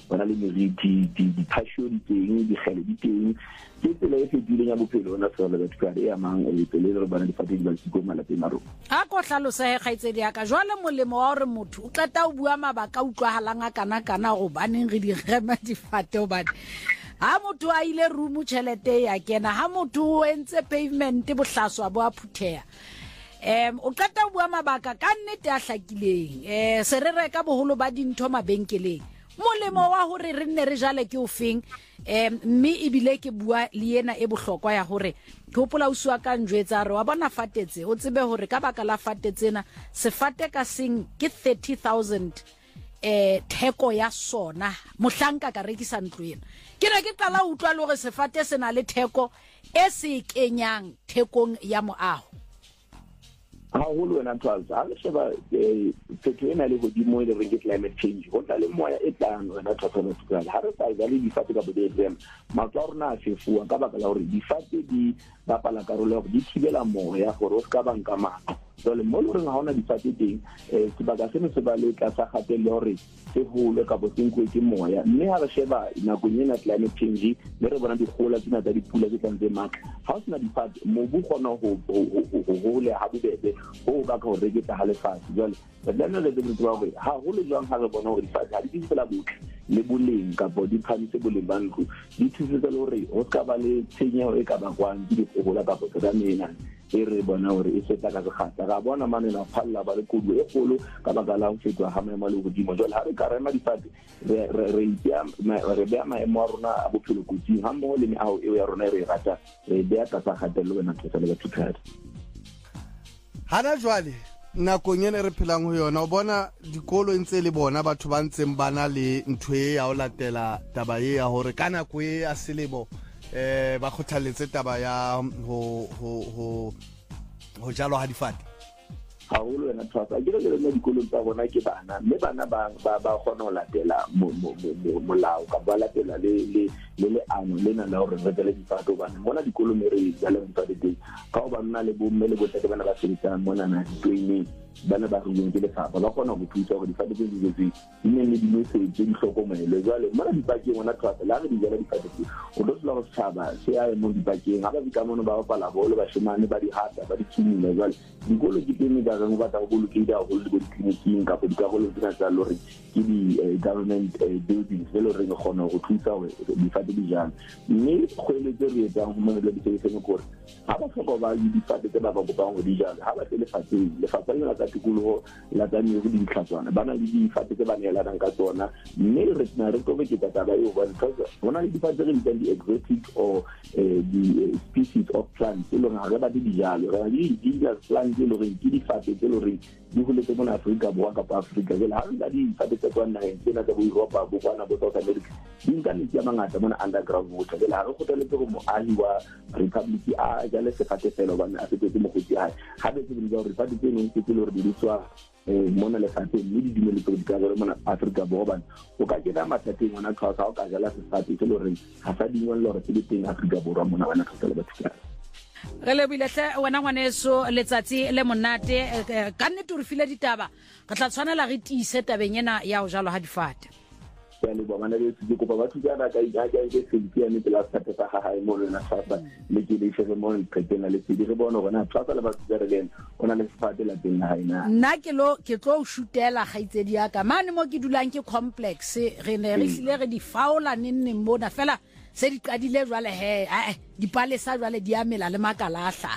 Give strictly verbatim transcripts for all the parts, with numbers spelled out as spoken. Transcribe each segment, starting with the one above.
bona le meriti di passion teng di khele di teng ke tsela e fetile ya bophelo na tsela ba tsaka e amang e tsela re bona di fatedi ba tsiko malapeng a rona a ko hlalosa he khaitsedi ya ka jwale molemo wa hore motho o qeta o bua mabaka utlwahalang a kana kana go baneng re di rema difate o bane ha motho a ile room tšhelete ya kena ha motho o entse pavement bohlaswa bo a phutheya em o qeta o bua mabaka ka nnete a hlakileng eh se re reka boholo ba dintho mabenkeleng molemo wa hore re nne re jale ke ofeng em mme ibile ke bua le yena e bohlokwa ya hore ke hopola o swa ka njwetsa re wa bona fatetse o tsebe hore ka baka la fatetsena sefate ka seng ke thirty thousand eh theko ya sona mohlanka ka rekisa ntlo ena ke re ke qala o utlwa le hore sefate sena le theko e se kenyang thekong ya moaho ha ho le wena twals ha le sheba fetho ena le godimo le re ke climate change ho tla le moya e tlang wena thotholo tsaka ha re sa ga le difate ka bodile tsema matla rona a fefua ka baka la hore difate di bapala karolo ya go di thibela moya gore o ska banka matla jole mo le re ha ona difate teng eh ke baka seno se ba le ka sa gatelle hore se hole ka botsinkwe ke moya mme ha re sheba nako nyena climate change le re bona di gola tsena tsa dipula tse tlang tse matla ha o sena difate mo bu gona ho ho hole ha bobebe ho ba ka ho reketa ha lefatshe jole ba dana le ditse ba hore ha ho le jwang ha re bona hore difate ha di tsela botle le boleng ka bo di phamise boleng ba ntlo di thusetsa le hore ho ska ba le tshenyeho e ka ba kwang di go gola ka botsa mena e re bona hore e setla ka segata ga bona manena phalla ba le kudu e golo ka baka la ho fetwa ha maemo le godimo jole ha re ka rema difate re re itia re be maemo a rona a bophelo kutsi ha mo le me ao e ya rona re rata re be a tsa gatelo wena tsa le bathuthadi hana jwale nakong ene re phelang ho yona o bona dikolo ntse le bona batho ba ntseng bana le ntwe ya o latela taba e ya hore kana ko e a selemo eh ba khothaletse taba ya ho ho ho ho jalo ha difate ha ho le wena tsaka ke re le dikolo tsa bona ke bana mme bana ba ba ba gona ho latela molao ka ba latela le le le ano le na la hore re tele difate bana mona dikolo me re jala difate teng ka ba nna le bo mme le botle bana ba sebetsang mona na training bana ba re yeng ke le fa ba kgona go thusa gore difate tse di ditse mme le dilo tse di hlokomele jwale mona dipakeng ona tsaka la re di jala difate tse o do sla go tshaba se ya mo dipakeng ha ba di ka mono ba ba la bolo ba shemane ba di hata ba di tshimile jwale dikolo ke teng ga go batla go bolokile a go le go clinicing ka go di ka go le tsena tsa lore ke di government buildings le lore go kgona go thusa gore difate di jang mme go le tse re etsang go mona le ditshebetso gore ha ba tlhoka ba di difate tse ba ba go ba go di jang ha ba tele fateng le fa tsena ka tikologo la tani go di tlhatswana bana le difate tse ba neelanang ka tsona mme re tsena re tobe ke tata ba yo ba ntse bona le difate re di exotic or the species of plants le nga ba di dijalo re di dijalo plants le re di difate tse le re di go letse mona Afrika bo ka pa Afrika le ha re di difate tse kwa nna tsena tsa bo Europa bo kwana bo South America di nka le tsama ngata mona underground water le ha re go tele go mo ahi wa Republic a ja le se fate fela bana a se tse mo go tsi ha ha be tse di go re fate tse neng tse le re di tswa mona le fate le di dimele tse di ka gore mona Afrika bo bana o ka ke da mathateng ona ka ka ka jala se fate tse le re ha sa dingwe le re tse di teng Afrika bo ra mona ana ka le batho re le bile hle wena ngwaneso letsatsi le monate ka nne tu re file ditaba re tla tshwanela re tiise tabeng ena ya ho jalo ha difate ya le bona le se go ba batho jana ka ja ja ke se ke ane tla tsata sa ha e mo le na tsapa le ke le se mo le phekela le se di re bona bona tsapa le batho jare lena ona le sefate la teng ha ina nna ke lo ke tlo shootela gaitsedi ya ka mane mo ke dulang ke complex re ne re sile re di faula nne mona fela se di qadile jwale he eh di palesa jwale di amela le makala a hla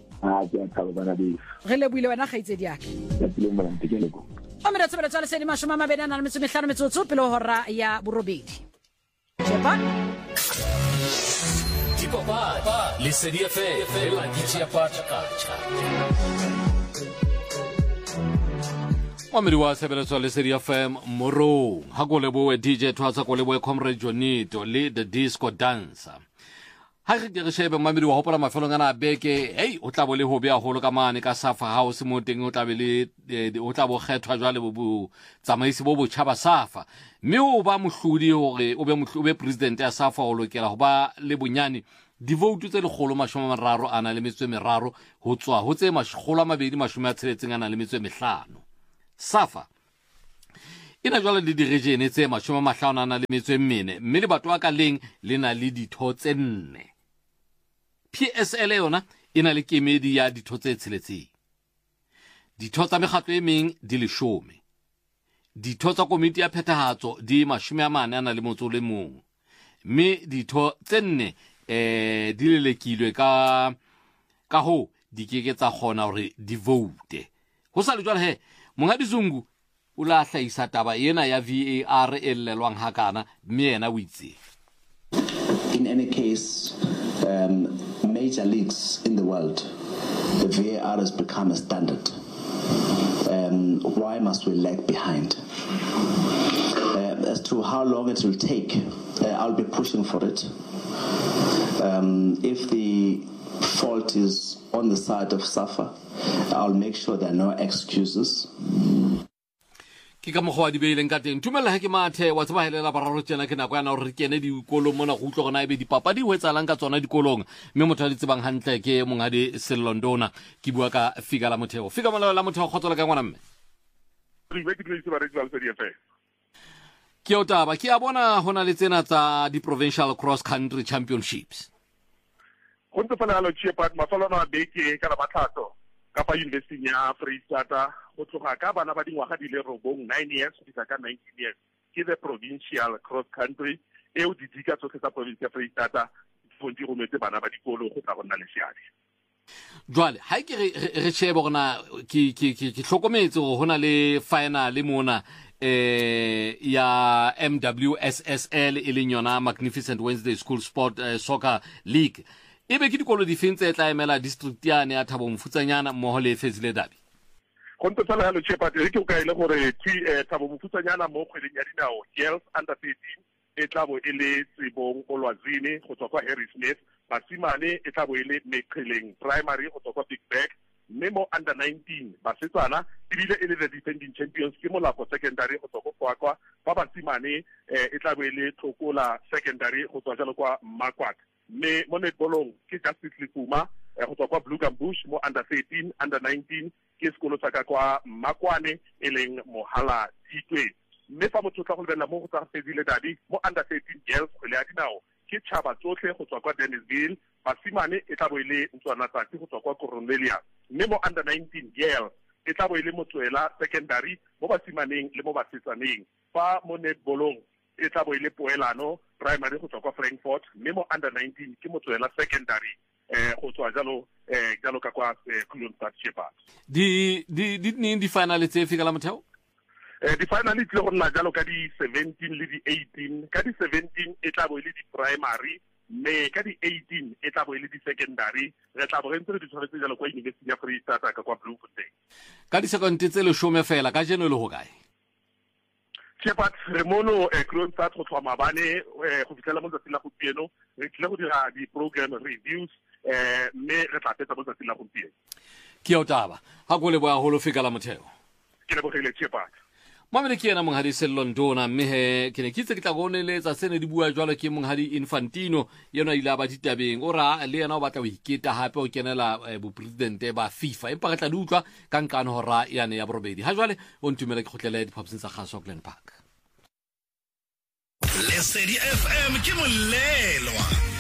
a ke a thaba bana di re le buile wena gaitsedi ya ka ya le mo la tekele go o mere tsebele tsale se di mashoma mabedi na metso mehlano metsotso pele hora ya borobedi Jepa Dipopa le se di fe la dici a pacha kacha Omiri wa sebeletso le Sedi F M moro ha go le bo D J Twatsa go le bo Comrade Jonito le the disco dancer ha re ke re shebe mamedi wa hopola mafelong ana beke hey o tla bo le ho be a holo ka mane ka Safa House mo teng o tla be le o tla bo kgethwa jwale bo tsamaisi bo bo tshaba Safa mme o ba mohlodi hore o be mohlodi president ya Safa o lokela ho ba le bonyane di vote tse le kgolo mashome mararo ana le metso meraro ho tswa ho tse masholo a mabedi mashome a tsheletseng ana le metso mehlano Safa e na jwale le diregene tse mashome mahlano ana le metso e mene mme le batho ba ka leng le na le ditho tse nne. P S L yona e na le kemedi ya ditho tse tsheletseng. Ditho tsa mekgatlo e meng di leshome. Ditho tsa komiti ya phethahatso di mashome a mane ana le motso le mong. Mme ditho tse nne eh di lelekilwe ka ka ho di keke tsa kgona hore di vote. Ho sa le jwale he Monghadi Zungu o la hlahisa taba ena ya V A R e llelwang hakana mme yena o itse. In any case, um, major leagues in the world, the V A R has become a standard. Um, why must we lag behind? Uh, as to how long it will take, uh, I'll be pushing for it. Um, if the fault is on the side of SAFA, I'll make sure there are no excuses. Ke ka mogwa di beileng ka teng tumela ha ke mathe wa tseba helela bararo tsena ke nako ya na re kene di kolong mona go utlo gona e be dipapadi ho etsalang ka tsona dikolong mme motho a ditsebang hantle ke Monghadi Sellondona ke bua ka Fika la Motheo. Fika molao la Motheo khotsola ka ngwana mme. Re be ke tletse ba re tswang se di fa. Ke o taba ke a bona hona le tsena tsa di provincial cross country championships. Go ntse fela lo tshepha mafelo na beke ka la matlhatso ka pa university ya Freestata go tloga ka bana ba dingwaga di le robong nine years go feta ka nineteen years ke the provincial cross country e o di dika tsotlhe tsa province ya Freestata go di rometse bana ba dikolo go tla go nna le seabe. Jwale ha ke re shebe gona ke ke ke hlokometse go hona le final mona eh ya M W S S L e leng yona Magnificent Wednesday School Sport uh, Soccer League. Ebe ke dikolo di fentse tla emela district yane ya Thabo Mfutsanyana mo le Fezile Dabi. Go ntse fela lo tshepha re ke o ka ile gore Thabo Mfutsanyana mo kgweding ya dinao girls under thirteen e tla bo e le Tsibong Olwazini go tswa kwa Harry Smith, basimane e tla bo e le Meqheleng Primary go tswa kwa Big Bag, mme mo under nineteen basetsana e bile e le the defending champions ke Molapo Secondary go tswa kwa kwa ba basimane e tla bo e le Thokola Secondary go tswa jalo kwa Makwat. Me mo netbolong ke Justice Lipuma go tswa kwa Blue Bush mo under thirteen under nineteen ke sekolo sa ka kwa Makwane e leng Mohala Ditwe. Mme fa motho tla go lebella mo go tsa Fezile Dabi mo under thirteen girls go le a dinao ke Chaba tsotlhe go tswa kwa Dennisville, basimane e tla bo ile Ntswana Tsatsi go tswa kwa Cornelia. Mme mo under nineteen girls e tla bo ile Motswela Secondary mo basimaneng le mo basetsaneng. Fa mo netbolong e tla bo ile Poelano Primary go tswa kwa Frankfurt, mme mo under nineteen ke Motswela Secondary eh go tswa jalo eh jalo ka kwa Kroonstad Shepherd. Di di di ni di final tse Fika la Motheo? Eh di final tle go nna jalo ka di seventeen le di eighteen, ka di seventeen e tla bo ile di primary, mme ka di eighteen e tla bo ile di secondary, re tla bo re ntse di tshwaretse jalo kwa University ya Freestata ka kwa Bloemfontein. Ka di second tse le shome fela ka jeno le ho kae? Shepherd re mono e Kroonstad go tswa mabane go fitlela mo tsatsing la go pieno re tle go dira di program reviews eh mme re tla fetsa mo tsatsing la go pieno. Ke o taba ha go le boa holo Fika la Motheo. Ke le bogele Shepherd. Mamele ke ena Monghadi Sellondona mme he ke ne ke tse ke tla go neletsa sene di bua jwalo ke Monghadi Infantino yena ile ba ditabeng o ra le yena o batla go iketa hape o kenela bo president ba FIFA empa re tla di utlwa ka nkano hora yane ya borobedi ha jwale o ntumela ke khotlele di phapseng tsa Gaso Glen Park. Lesedi F M ke molelwa